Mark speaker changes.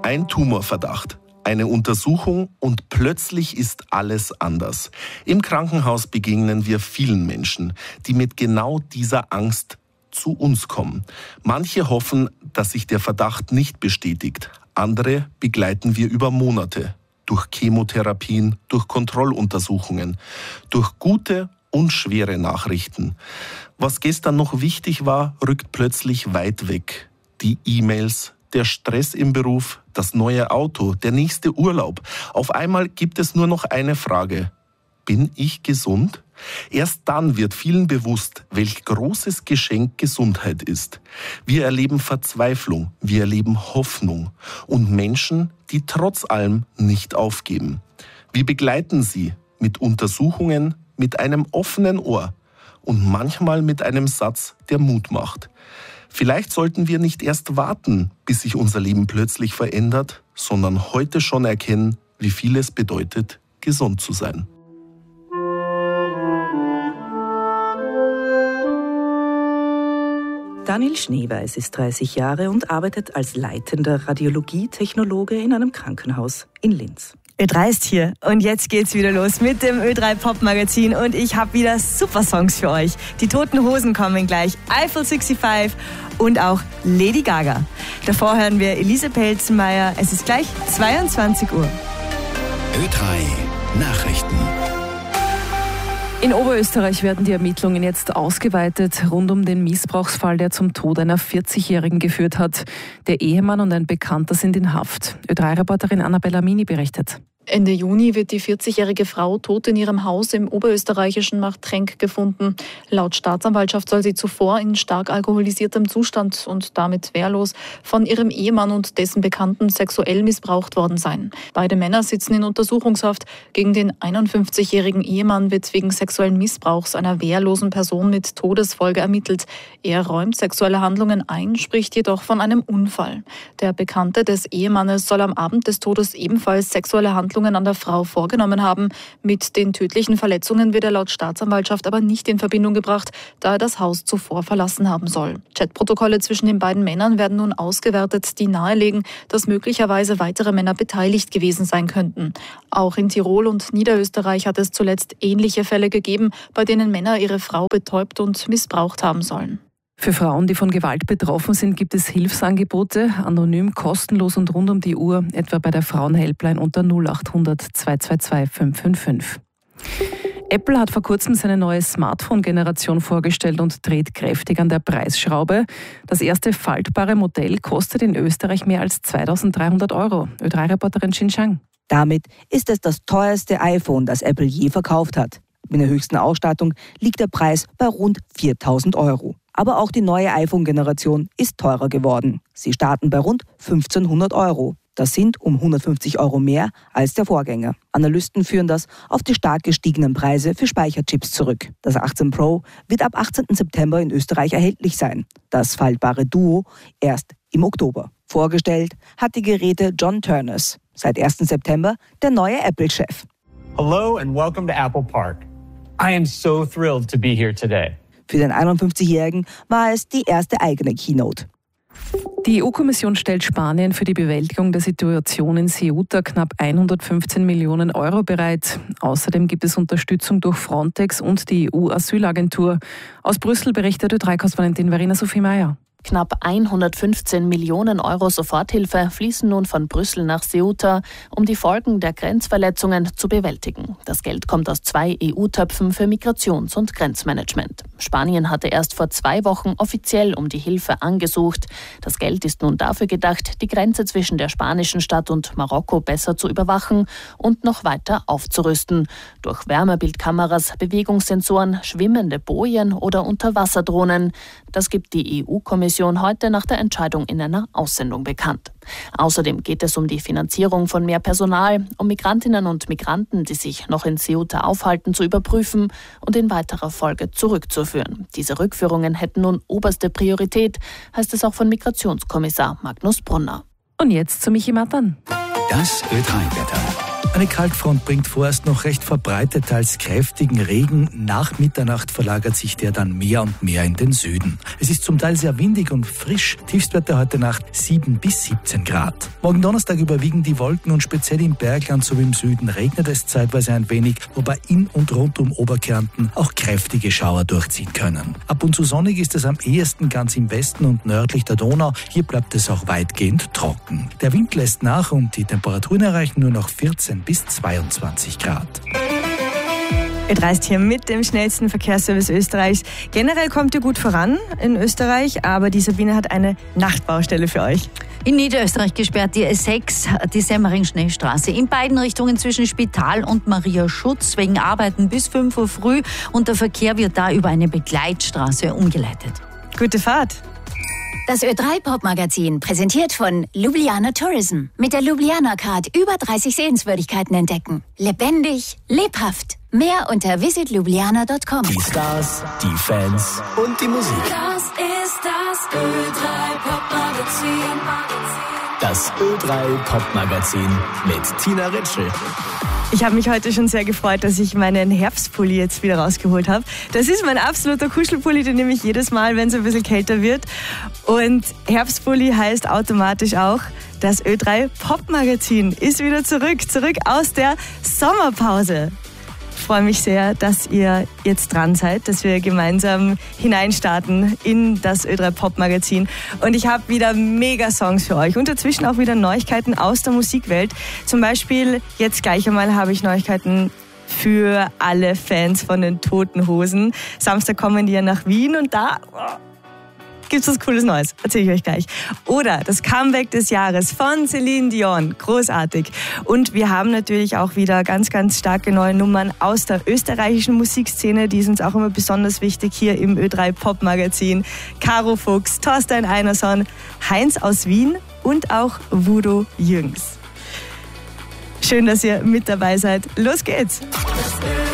Speaker 1: Ein Tumorverdacht, eine Untersuchung und plötzlich ist alles anders. Im Krankenhaus begegnen wir vielen Menschen, die mit genau dieser Angst zu uns kommen. Manche hoffen, dass sich der Verdacht nicht bestätigt. Andere begleiten wir über Monate. Durch Chemotherapien, durch Kontrolluntersuchungen, durch gute und schwere Nachrichten. Was gestern noch wichtig war, rückt plötzlich weit weg. Die E-Mails, der Stress im Beruf, das neue Auto, der nächste Urlaub. Auf einmal gibt es nur noch eine Frage. Bin ich gesund? Erst dann wird vielen bewusst, welch großes Geschenk Gesundheit ist. Wir erleben Verzweiflung, wir erleben Hoffnung und Menschen, die trotz allem nicht aufgeben. Wir begleiten sie mit Untersuchungen, mit einem offenen Ohr und manchmal mit einem Satz, der Mut macht. Vielleicht sollten wir nicht erst warten, bis sich unser Leben plötzlich verändert, sondern heute schon erkennen, wie viel es bedeutet, gesund zu sein.
Speaker 2: Daniel Schneeweiß ist 30 Jahre und arbeitet als leitender Radiologietechnologe in einem Krankenhaus in Linz.
Speaker 3: Ö3 ist hier und jetzt geht's wieder los mit dem Ö3 Pop Magazin und ich habe wieder super Songs für euch. Die Toten Hosen kommen gleich, Eiffel 65 und auch Lady Gaga. Davor hören wir Elise Pelzenmeier. Es ist gleich 22 Uhr.
Speaker 4: Ö3 Nachrichten.
Speaker 5: In Oberösterreich werden die Ermittlungen jetzt ausgeweitet rund um den Missbrauchsfall, der zum Tod einer 40-Jährigen geführt hat. Der Ehemann und ein Bekannter sind in Haft. Ö3-Reporterin Annabella Mini berichtet.
Speaker 6: Ende Juni wird die 40-jährige Frau tot in ihrem Haus im oberösterreichischen Marktrenk gefunden. Laut Staatsanwaltschaft soll sie zuvor in stark alkoholisiertem Zustand und damit wehrlos von ihrem Ehemann und dessen Bekannten sexuell missbraucht worden sein. Beide Männer sitzen in Untersuchungshaft. Gegen den 51-jährigen Ehemann wird wegen sexuellen Missbrauchs einer wehrlosen Person mit Todesfolge ermittelt. Er räumt sexuelle Handlungen ein, spricht jedoch von einem Unfall. Der Bekannte des Ehemannes soll am Abend des Todes ebenfalls sexuelle Handlungen an der Frau vorgenommen haben. Mit den tödlichen Verletzungen wird er laut Staatsanwaltschaft aber nicht in Verbindung gebracht, da er das Haus zuvor verlassen haben soll. Chatprotokolle zwischen den beiden Männern werden nun ausgewertet, die nahelegen, dass möglicherweise weitere Männer beteiligt gewesen sein könnten. Auch in Tirol und Niederösterreich hat es zuletzt ähnliche Fälle gegeben, bei denen Männer ihre Frau betäubt und missbraucht haben sollen.
Speaker 5: Für Frauen, die von Gewalt betroffen sind, gibt es Hilfsangebote, anonym, kostenlos und rund um die Uhr, etwa bei der Frauenhelpline unter 0800 222 555. Apple hat vor kurzem seine neue Smartphone-Generation vorgestellt und dreht kräftig an der Preisschraube. Das erste faltbare Modell kostet in Österreich mehr als 2.300 €. Ö3-Reporterin Xin Shang.
Speaker 7: Damit ist es das teuerste iPhone, das Apple je verkauft hat. Mit der höchsten Ausstattung liegt der Preis bei rund 4.000 €. Aber auch die neue iPhone-Generation ist teurer geworden. Sie starten bei rund 1.500 €. Das sind um 150 € mehr als der Vorgänger. Analysten führen das auf die stark gestiegenen Preise für Speicherchips zurück. Das 18 Pro wird ab 18. September in Österreich erhältlich sein. Das faltbare Duo erst im Oktober. Vorgestellt hat die Geräte John Turners. Seit 1. September der neue Apple-Chef.
Speaker 8: Hello and welcome to Apple Park. I am so thrilled to be here today.
Speaker 7: Für den 51-Jährigen war es die erste eigene Keynote.
Speaker 5: Die EU-Kommission stellt Spanien für die Bewältigung der Situation in Ceuta knapp 115 Millionen € bereit. Außerdem gibt es Unterstützung durch Frontex und die EU-Asylagentur. Aus Brüssel berichtet Ö3-Korrespondentin Verena Sophie Meyer.
Speaker 9: Knapp 115 Millionen € Soforthilfe fließen nun von Brüssel nach Ceuta, um die Folgen der Grenzverletzungen zu bewältigen. Das Geld kommt aus 2 EU-Töpfen für Migrations- und Grenzmanagement. Spanien hatte erst vor 2 Wochen offiziell um die Hilfe angesucht. Das Geld ist nun dafür gedacht, die Grenze zwischen der spanischen Stadt und Marokko besser zu überwachen und noch weiter aufzurüsten. Durch Wärmebildkameras, Bewegungssensoren, schwimmende Bojen oder Unterwasserdrohnen. Das gibt die EU-Kommission heute nach der Entscheidung in einer Aussendung bekannt. Außerdem geht es um die Finanzierung von mehr Personal, um Migrantinnen und Migranten, die sich noch in Ceuta aufhalten, zu überprüfen und in weiterer Folge zurückzuführen. Diese Rückführungen hätten nun oberste Priorität, heißt es auch von Migrationskommissar Magnus Brunner.
Speaker 5: Und jetzt zu Michi Mattern.
Speaker 4: Das Ö3-Wetter.
Speaker 10: Eine Kaltfront bringt vorerst noch recht verbreitet teils kräftigen Regen. Nach Mitternacht verlagert sich der dann mehr und mehr in den Süden. Es ist zum Teil sehr windig und frisch. Tiefstwerte heute Nacht 7 bis 17 Grad. Morgen Donnerstag überwiegen die Wolken und speziell im Bergland sowie im Süden regnet es zeitweise ein wenig, wobei in und rund um Oberkärnten auch kräftige Schauer durchziehen können. Ab und zu sonnig ist es am ehesten ganz im Westen und nördlich der Donau. Hier bleibt es auch weitgehend trocken. Der Wind lässt nach und die Temperaturen erreichen nur noch 14 bis 22 Grad.
Speaker 3: Ihr reist hier mit dem schnellsten Verkehrsservice Österreichs. Generell kommt ihr gut voran in Österreich, aber die Sabine hat eine Nachtbaustelle für euch.
Speaker 11: In Niederösterreich gesperrt die S6, die Semmering-Schnellstraße. In beiden Richtungen zwischen Spital und Maria Schutz wegen Arbeiten bis 5 Uhr früh. Und der Verkehr wird da über eine Begleitstraße umgeleitet.
Speaker 3: Gute Fahrt.
Speaker 12: Das Ö3-Pop-Magazin, präsentiert von Ljubljana Tourism. Mit der Ljubljana Card über 30 Sehenswürdigkeiten entdecken. Lebendig, lebhaft. Mehr unter visitljubljana.com.
Speaker 13: Die Stars, die Fans und die Musik.
Speaker 14: Das ist das Ö3-Pop-Magazin.
Speaker 13: Das Ö3-Pop-Magazin mit Tina Ritschl.
Speaker 3: Ich habe mich heute schon sehr gefreut, dass ich meinen Herbstpulli jetzt wieder rausgeholt habe. Das ist mein absoluter Kuschelpulli, den nehme ich jedes Mal, wenn es ein bisschen kälter wird. Und Herbstpulli heißt automatisch auch, das Ö3-Pop-Magazin ist wieder zurück aus der Sommerpause. Ich freue mich sehr, dass ihr jetzt dran seid, dass wir gemeinsam hineinstarten in das Ö3-Pop-Magazin. Und ich habe wieder mega Songs für euch und dazwischen auch wieder Neuigkeiten aus der Musikwelt. Zum Beispiel jetzt gleich einmal habe ich Neuigkeiten für alle Fans von den Toten Hosen. Samstag kommen die ja nach Wien und da gibt's was Cooles Neues. Erzähle ich euch gleich. Oder das Comeback des Jahres von Celine Dion. Großartig. Und wir haben natürlich auch wieder ganz, ganz starke neue Nummern aus der österreichischen Musikszene. Die sind uns auch immer besonders wichtig hier im Ö3-Pop-Magazin. Caro Fuchs, Thorstein Einerson, Heinz aus Wien und auch Voodoo Jürgens. Schön, dass ihr mit dabei seid. Los geht's!